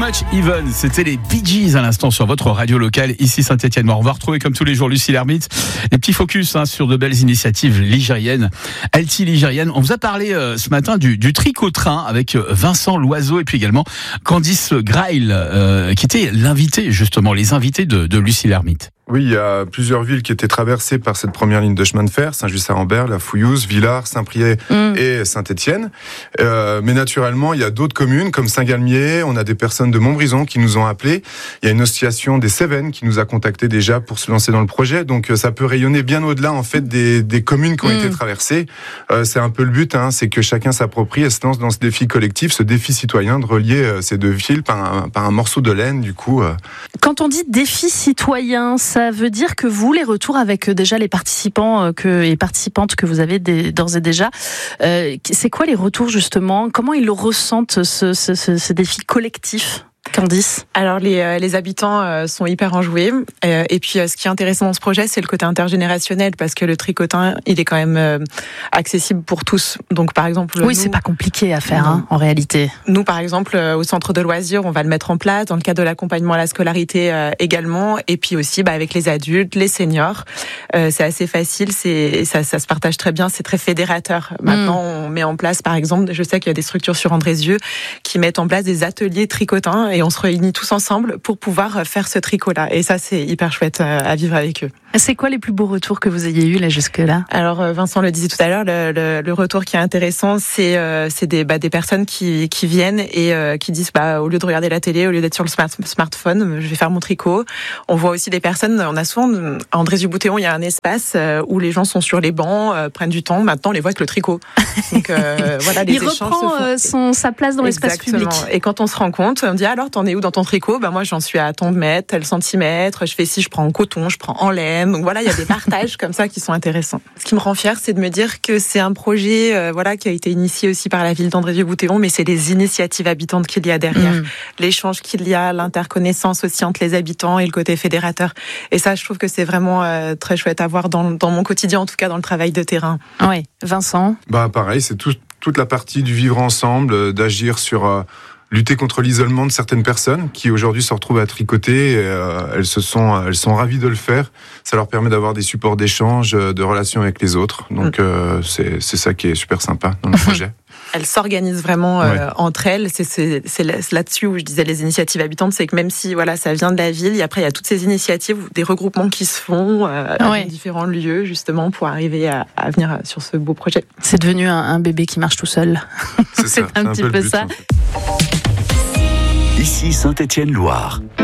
Much Even, c'était les Bee Gees à l'instant sur votre radio locale ici Saint-Étienne-Noir. On va retrouver comme tous les jours Lucie Lermite, les petits focus sur de belles initiatives ligériennes, ligériennes. On vous a parlé ce matin du tricot-train avec Vincent Loiseau et puis également Candice Grail qui était l'invité justement, les invités de Lucie Lermite. Oui, il y a plusieurs villes qui étaient traversées par cette première ligne de chemin de fer, Saint-Just-Saint-Rambert, La Fouillouse, Villars, Saint-Priest et Saint-Étienne. Mais naturellement, il y a d'autres communes comme Saint-Galmier, on a des personnes de Montbrison qui nous ont appelés. Il y a une association des Cévennes qui nous a contactés déjà pour se lancer dans le projet. Donc ça peut rayonner bien au-delà en fait des communes qui ont été traversées. C'est un peu le but, c'est que chacun s'approprie et se lance dans ce défi collectif, ce défi citoyen de relier ces deux villes par un morceau de laine du coup. Quand on dit défi citoyen, ça veut dire que vous, les retours avec déjà les participants et participantes que vous avez d'ores et déjà, c'est quoi les retours justement? Comment ils le ressentent ce défi collectif? Candice? Alors les habitants sont hyper enjoués et puis ce qui est intéressant dans ce projet, c'est le côté intergénérationnel parce que le tricotin, il est quand même accessible pour tous. Donc par exemple, oui, c'est pas compliqué à faire en réalité. Nous par exemple au centre de loisirs, on va le mettre en place dans le cadre de l'accompagnement à la scolarité également et puis aussi avec les adultes, les seniors. C'est assez facile, ça se partage très bien, c'est très fédérateur. Maintenant, on met en place par exemple, je sais qu'il y a des structures sur Andrézieux qui mettent en place des ateliers tricotins et on se réunit tous ensemble pour pouvoir faire ce tricot-là. Et ça, c'est hyper chouette à vivre avec eux. C'est quoi les plus beaux retours que vous ayez eus là jusque-là? Alors Vincent le disait tout à l'heure, le retour qui est intéressant, c'est des personnes qui viennent et qui disent au lieu de regarder la télé, au lieu d'être sur le smartphone, je vais faire mon tricot. On voit aussi des personnes, on a souvent à Andrézieux-Boutéon, il y a un espace où les gens sont sur les bancs, prennent du temps. Maintenant, on les voit avec le tricot. Donc voilà, les échanges reprend sa place dans l'espace public. Et quand on se rend compte, on dit alors t'en es où dans ton tricot? Moi j'en suis à tant de mètres, tel centimètre. Je fais je prends en coton, je prends en laine. Donc voilà, il y a des partages comme ça qui sont intéressants. Ce qui me rend fière, c'est de me dire que c'est un projet qui a été initié aussi par la ville d'Andrézieux-Boutéon, mais c'est les initiatives habitantes qu'il y a derrière, l'échange qu'il y a, l'interconnaissance aussi entre les habitants et le côté fédérateur. Et ça, je trouve que c'est vraiment très chouette à voir dans mon quotidien, en tout cas dans le travail de terrain. Oui, Vincent? Pareil, c'est toute la partie du vivre ensemble, d'agir sur lutter contre l'isolement de certaines personnes qui aujourd'hui se retrouvent à tricoter. Elles sont ravies de le faire. Ça leur permet d'avoir des supports d'échange, de relations avec les autres. Donc c'est ça qui est super sympa dans le projet. Elles s'organisent vraiment entre elles. C'est là-dessus où je disais les initiatives habitantes, c'est que même si ça vient de la ville, et après il y a toutes ces initiatives, des regroupements qui se font dans différents lieux justement pour arriver à venir sur ce beau projet. C'est devenu un bébé qui marche tout seul. C'est un petit peu ça. Ici Saint-Étienne-Loire.